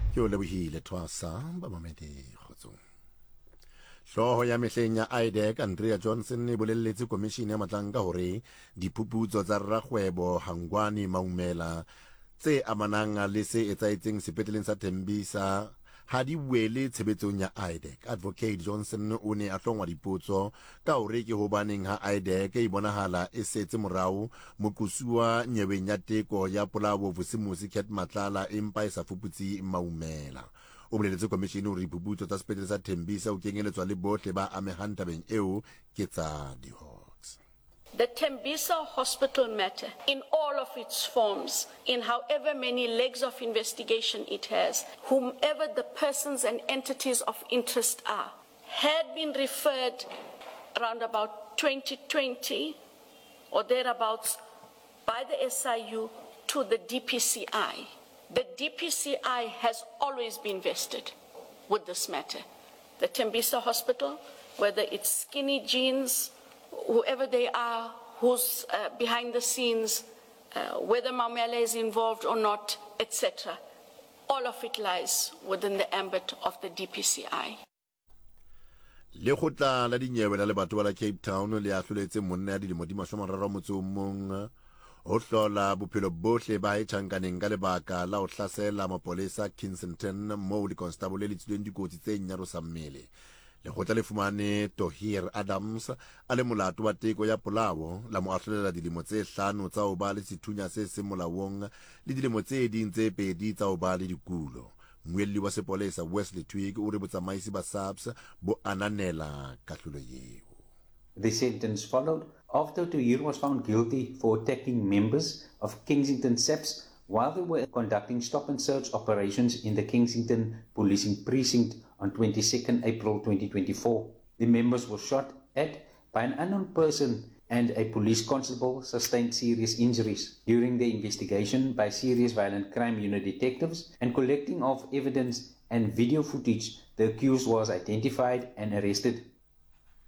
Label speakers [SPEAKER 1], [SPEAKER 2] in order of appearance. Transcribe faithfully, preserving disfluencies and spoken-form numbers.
[SPEAKER 1] ke o lebohile Thwasa ba mamedi kgotsong. Hloho ya mehleng ya I D E C Andrea Johnson e bolelletse komishini ya matlanka hore diphuputso tsa rrakgwebo Hangwani Maumela tse amanang le se etsaetseng sepetleleng sa Tembisa ha di wele tshebetsong ya I D E C. Advocate Johnson o ne a hlongwa dipotso ka hore ke hobaneng ha I D E C e bonahala e setse morao moqosuwa nyeweng ya teko ya Polabo Vusimusi Cat Matlala empa e sa fuputse Maumela. O boleletse komishini hore diphuputso tsa sepetlele sa Tembisa o kenyeletswa le bohle ba amehang tabeng eo ke tsa di-Hawks.
[SPEAKER 2] The Tembisa hospital matter, in all of its forms, in however many legs of investigation it has, whomever the persons and entities of interest are, had been referred around about twenty twenty or thereabouts by the S I U to the D P C I. The D P C I has always been vested with this matter. The Tembisa hospital, whether it's Skinny Jeans, whoever they are, who's uh, behind the scenes, uh, whether Maumela is involved or not, et cetera. All of it lies within the ambit of the D P C I.
[SPEAKER 1] Lekgotla la dinyewe la lebatowa la Cape Town le ahloletse monna ya dilemo di mashome a mararo a motso o mong ho hlola bophelo bohle ba etjhankaneng ka lebaka la ho hlasela mapolesa Kensington moo le constable le tsilweng dikotsi tse nyarosa mmele. Lekgotla le fumane Tohir Adams a le molato wa teko ya Polao la mo ahlolela dilemo tse hlano tsa ho ba le sethunya se se molaong le dilemo tse ding tse pedi tsa ho ba le dikulo. Mmuelli wa sepolesa Wesley Twig o re botsamaisi ba S A P S bo ananela kahlolo eo.
[SPEAKER 3] The sentence followed after Tohir was found guilty for attacking members of Kensington S A P S while they were conducting stop and search operations in the Kensington Policing Precinct on twenty-second April twenty twenty-four. The members were shot at by an unknown person and a police constable sustained serious injuries. During the investigation by Serious Violent Crime Unit detectives and collecting of evidence and video footage, the accused was identified and arrested.